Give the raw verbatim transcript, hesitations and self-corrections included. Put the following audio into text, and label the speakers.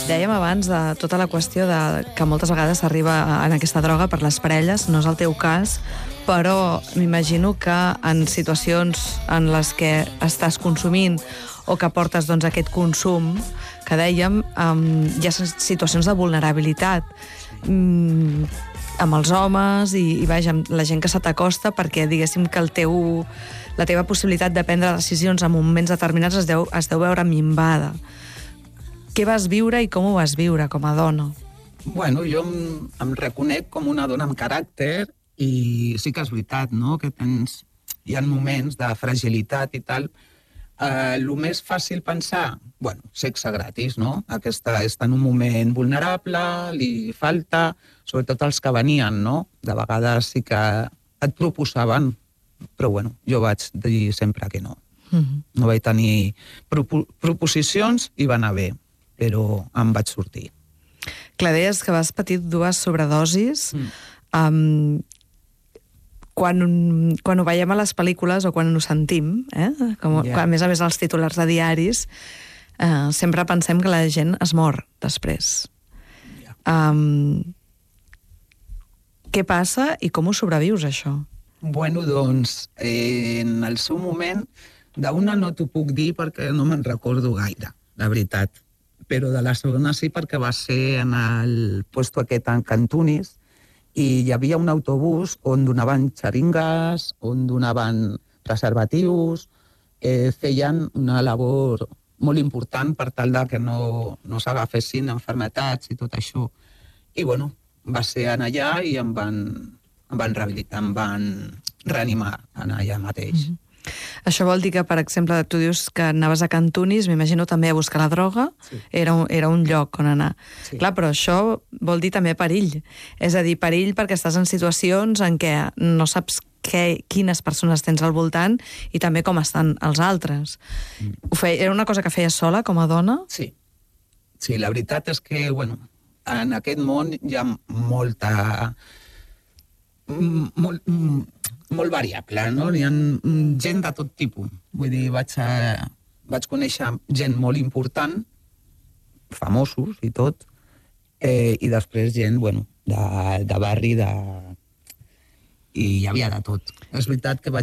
Speaker 1: Dèiem abans de tota la qüestió de que moltes vegades s'arriba en aquesta droga per les parelles, no és el teu cas, però m'imagino que en situacions en les que estàs consumint o que portes doncs, aquest consum, que dèiem, um, hi ha situacions de vulnerabilitat um, amb els homes i, i vaja, amb la gent que se t'acosta, perquè diguéssim que el teu, la teva possibilitat de prendre decisions en moments determinats es deu, es deu veure minvada. Què vas viure i com ho vas viure com a dona?
Speaker 2: Bueno, jo em, em reconec com una dona amb caràcter i sí que és veritat, no?, que tens, hi ha moments de fragilitat i tal. Eh, el més fàcil pensar, bueno, sexe gratis, no? Aquesta està en un moment vulnerable, li falta, sobretot els que venien, no? De vegades sí que et proposaven, però bueno, jo vaig dir sempre que no. Mm-hmm. No vaig tenir propo proposicions i va anar bé, però em vaig sortir.
Speaker 1: Clar, deies que vas patir dues sobredosis. Mm. Um, quan, quan ho veiem a les pel·lícules o quan ho sentim, eh? Com, yeah. quan, a més a més els titulars de diaris, eh, sempre pensem que la gent es mor després. Yeah. Um, què passa i com ho sobrevius, això?
Speaker 2: Bueno, doncs, eh, en el seu moment, d'una no t'ho puc dir perquè no me'n recordo gaire, la veritat. Però de la segona sí, perquè va ser en el puesto aquest en Cantunis i hi havia un autobús on donaven xeringues, on donaven preservatius, eh, feien una labor molt important per tal de que no, no s'agafessin enfermetats i tot això. I bueno, va ser en allà i em van, em van, em van reanimar en allà mateix. Mm-hmm.
Speaker 1: Això vol dir que, per exemple, tu dius que anaves a Cantunis, m'imagino també a buscar la droga, sí. era, un, era un lloc on anar. Sí. Clar, però això vol dir també perill. És a dir, perill perquè estàs en situacions en què no saps què, quines persones tens al voltant i també com estan els altres. Mm. Ho feia, era una cosa que feies sola, com a dona?
Speaker 2: Sí. Sí, la veritat és que, bueno, en aquest món hi ha molta... Molt... molt variable, no? Hi ha gent de tot tipus. Vull dir, vaig, a, vaig conèixer gent molt important, famosos i tot, eh, i després gent, bueno, de, de barri, de... i hi havia de tot. És veritat que vaig